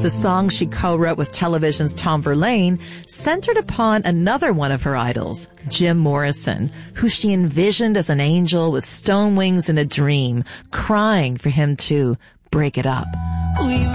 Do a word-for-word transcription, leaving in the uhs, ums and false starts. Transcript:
The song she co-wrote with television's Tom Verlaine centered upon another one of her idols, Jim Morrison, who she envisioned as an angel with stone wings in a dream, crying for him to break it up. We